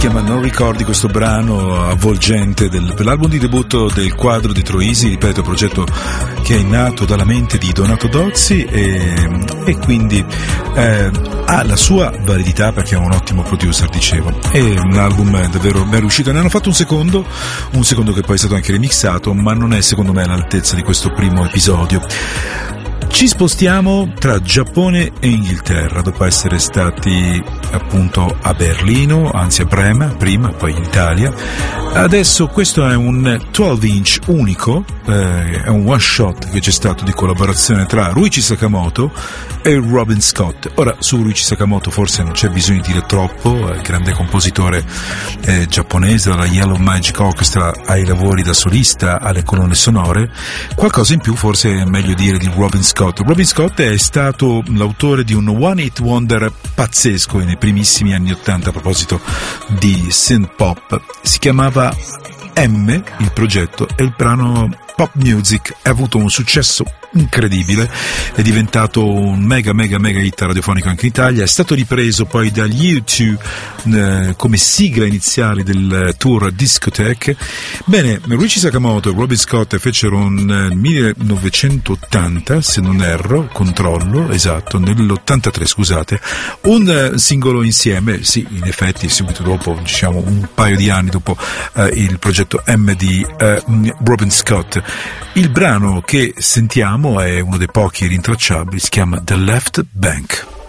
chiama Non ricordi, questo brano avvolgente per l'album di debutto del Quadro di Troisi, ripeto, progetto che è nato dalla mente di Donato Dozzi e quindi ha la sua validità perché è un ottimo producer, dicevo, è un album davvero ben riuscito. Ne hanno fatto un secondo che poi è stato anche remixato, ma non è secondo me all'altezza di questo primo episodio. Ci spostiamo tra Giappone e Inghilterra, dopo essere stati appunto a Berlino, anzi a Brema prima, poi in Italia. Adesso questo è un 12-inch unico, è un one shot che c'è stato di collaborazione tra Ryuichi Sakamoto e Robin Scott. Ora, su Ryuichi Sakamoto forse non c'è bisogno di dire troppo, è il grande compositore giapponese, dalla Yellow Magic Orchestra ai lavori da solista, alle colonne sonore. Qualcosa in più forse è meglio dire di Robin Scott. Robin Scott è stato l'autore di un one hit wonder pazzesco nei primissimi anni '80 a proposito di synth pop. Si chiamava M, il progetto, e il brano Pop Music ha avuto un successo incredibile, è diventato un mega hit radiofonico anche in Italia, è stato ripreso poi dagli U2 come sigla iniziale del tour Discotheque. Bene, Ryuichi Sakamoto e Robin Scott fecero nel 1980, se non erro, controllo, esatto, nell'83 scusate, un singolo insieme, sì, in effetti subito dopo, diciamo un paio di anni dopo il progetto M di Robin Scott. Il brano che sentiamo è uno dei pochi rintracciabili, si chiama The Left Bank.